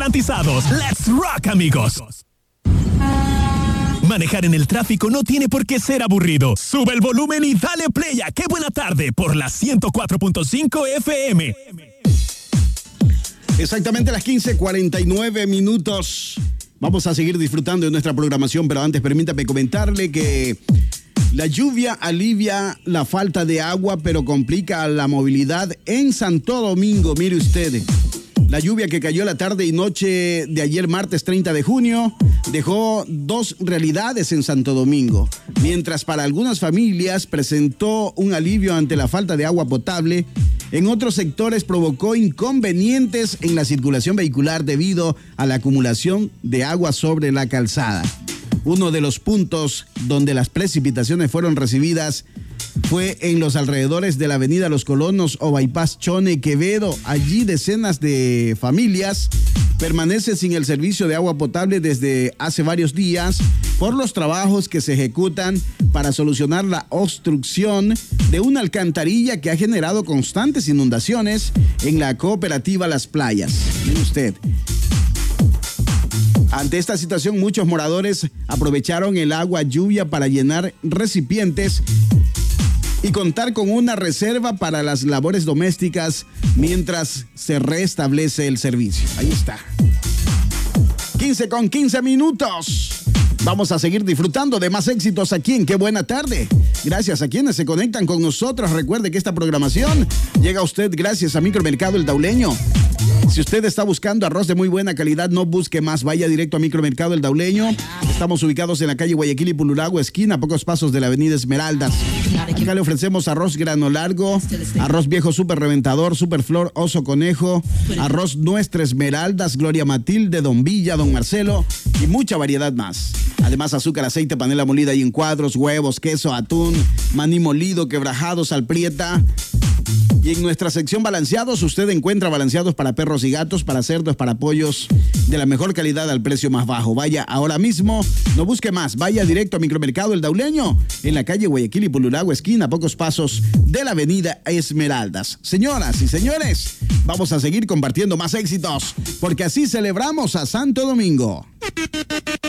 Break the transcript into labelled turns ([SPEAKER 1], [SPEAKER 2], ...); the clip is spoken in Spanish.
[SPEAKER 1] garantizados. ¡Let's rock, amigos! Manejar en el tráfico no tiene por qué ser aburrido. Sube el volumen y dale play a Qué Buena Tarde por la 104.5 FM.
[SPEAKER 2] Exactamente las 15:49 minutos. Vamos a seguir disfrutando de nuestra programación, pero antes permítame comentarle que la lluvia alivia la falta de agua, pero complica la movilidad en Santo Domingo. Mire usted, la lluvia que cayó la tarde y noche de ayer martes 30 de junio dejó dos realidades en Santo Domingo. Mientras para algunas familias presentó un alivio ante la falta de agua potable, en otros sectores provocó inconvenientes en la circulación vehicular debido a la acumulación de agua sobre la calzada. Uno de los puntos donde las precipitaciones fueron recibidas fue en los alrededores de la avenida Los Colonos o Bypass Chone Quevedo. Allí decenas de familias permanecen sin el servicio de agua potable desde hace varios días por los trabajos que se ejecutan para solucionar la obstrucción de una alcantarilla que ha generado constantes inundaciones en la cooperativa Las Playas. Mire usted. Ante esta situación, muchos moradores aprovecharon el agua lluvia para llenar recipientes y contar con una reserva para las labores domésticas mientras se restablece el servicio. Ahí está. 15:15 minutos. Vamos a seguir disfrutando de más éxitos aquí en Qué Buena Tarde. Gracias a quienes se conectan con nosotros. Recuerde que esta programación llega a usted gracias a Micromercado El Dauleño. Si usted está buscando arroz de muy buena calidad, no busque más, vaya directo a Micromercado El Dauleño. Estamos ubicados en la calle Guayaquil y Pululago, esquina, a pocos pasos de la avenida Esmeraldas. Acá le ofrecemos arroz grano largo, arroz viejo súper reventador, super flor, oso conejo, arroz nuestra Esmeraldas, Gloria Matilde, Don Villa, Don Marcelo y mucha variedad más. Además, azúcar, aceite, panela molida y en cuadros, huevos, queso, atún, maní molido, quebrajado, salprieta. Y en nuestra sección balanceados, usted encuentra balanceados para perros y gatos, para cerdos, para pollos, de la mejor calidad al precio más bajo. Vaya ahora mismo, no busque más, vaya directo a Micromercado El Dauleño, en la calle Guayaquil y Pululago, esquina, a pocos pasos de la avenida Esmeraldas. Señoras y señores, vamos a seguir compartiendo más éxitos, porque así celebramos a Santo Domingo.